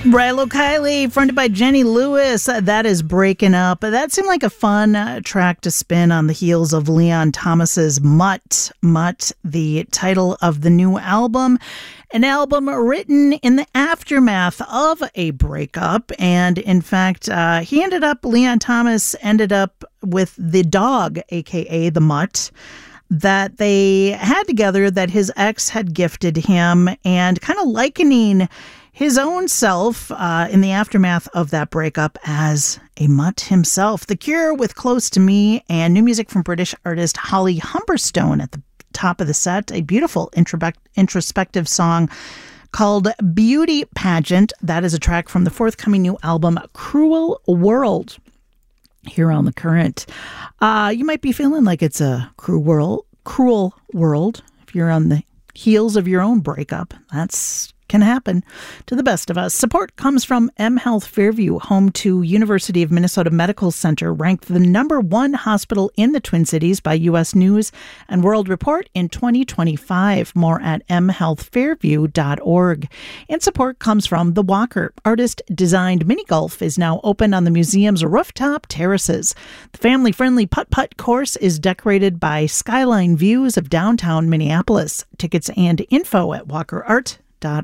Rilo Kiley, fronted by Jenny Lewis. That is Breaking Up. That seemed like a fun track to spin on the heels of Leon Thomas's Mutt. Mutt, the title of the new album. An album written in the aftermath of a breakup. And in fact, Leon Thomas ended up with the dog, aka the Mutt, that they had together that his ex had gifted him, and kind of likening his own self in the aftermath of that breakup as a mutt himself. The Cure with Close to Me, and new music from British artist Holly Humberstone at the top of the set. A beautiful introspective song called Beauty Pageant. That is a track from the forthcoming new album Cruel World here on The Current. You might be feeling like it's a cruel world if you're on the heels of your own breakup. That's can happen to the best of us. Support comes from M Health Fairview, home to University of Minnesota Medical Center, ranked the #1 hospital in the Twin Cities by U.S. News and World Report in 2025. More at mhealthfairview.org. And support comes from The Walker. Artist-designed mini golf is now open on the museum's rooftop terraces. The family-friendly putt-putt course is decorated by skyline views of downtown Minneapolis. Tickets and info at walkerart.org.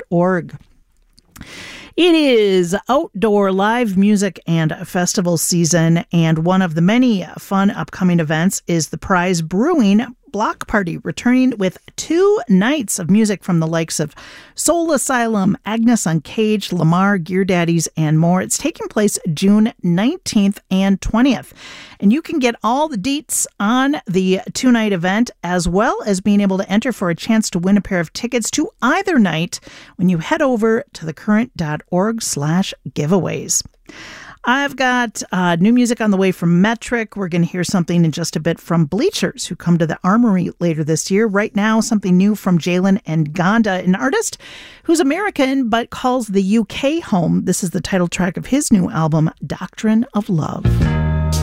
It is outdoor live music and festival season, and one of the many fun upcoming events is the Prize Brewing Block Party, returning with 2 nights of music from the likes of Soul Asylum, Agnes Uncaged, Lamar, Gear Daddies, and more. It's taking place June 19th and 20th. And you can get all the deets on the 2-night event, as well as being able to enter for a chance to win a pair of tickets to either night when you head over to thecurrent.org/giveaways. I've got new music on the way from Metric. We're going to hear something in just a bit from Bleachers, who come to the Armory later this year. Right now, something new from Jalen and Gonda, an artist who's American but calls the UK home. This is the title track of his new album, Doctrine of Love.